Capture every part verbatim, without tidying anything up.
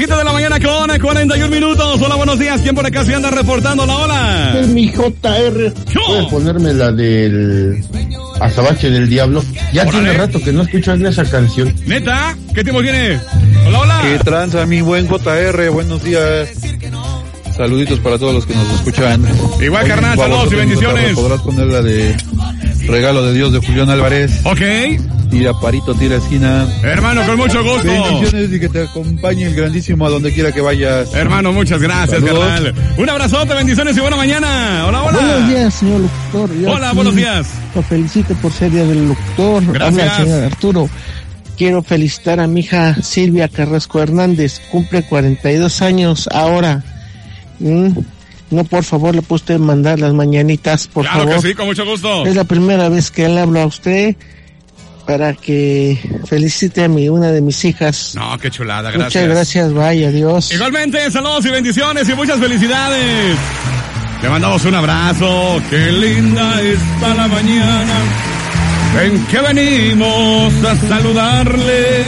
siete de la mañana con cuarenta y un minutos. Hola, buenos días. ¿Quién por acá se anda reportando la ola? Es mi J R. ¿Puedes ponerme la del Azabache del Diablo? Ya Órale. Tiene rato que no escucho esa canción. ¿Neta? ¿Qué tiempo tiene? Hola, hola. ¿Qué tranza, mi buen J R? Buenos días. Saluditos para todos los que nos escuchan. Igual, Oye, carnal, por favor, saludos y bendiciones. ¿Podrás poner la de Regalo de Dios de Julián Álvarez? Ok. Tira parito, tira esquina. Hermano, con mucho gusto. Bendiciones y que te acompañe el grandísimo a donde quiera que vayas. Hermano, muchas gracias, Saludos. carnal. Un abrazote, bendiciones y buena mañana. Hola, hola. Buenos días, señor locutor. Yo Hola, aquí buenos días. Lo felicito por ser día del locutor. Gracias. Habla el señor Arturo. Quiero felicitar a mi hija Silvia Carrasco Hernández. Cumple cuarenta y dos años ahora. Mm, No, por favor, le puede usted mandar las mañanitas, por claro favor. que sí, con mucho gusto. Es la primera vez que le hablo a usted para que felicite a mi, una de mis hijas. No, qué chulada, gracias. Muchas gracias, vaya, adiós. Igualmente, saludos y bendiciones y muchas felicidades. Le mandamos un abrazo. Qué linda está la mañana en que venimos a saludarle.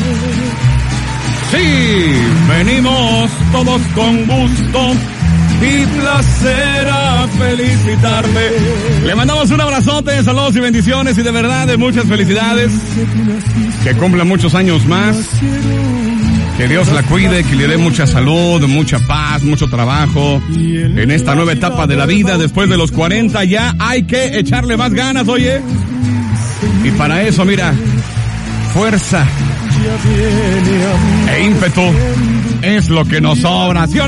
Sí, venimos todos con gusto y placer a felicitarle. Le mandamos un abrazote, saludos y bendiciones y de verdad de muchas felicidades. Que cumpla muchos años más. Que Dios la cuide, que le dé mucha salud, mucha paz, mucho trabajo en esta nueva etapa de la vida. Después de los cuarenta ya hay que echarle más ganas, oye. Y para eso, mira, fuerza e ímpetu es lo que nos sobra. ¿Sí o no?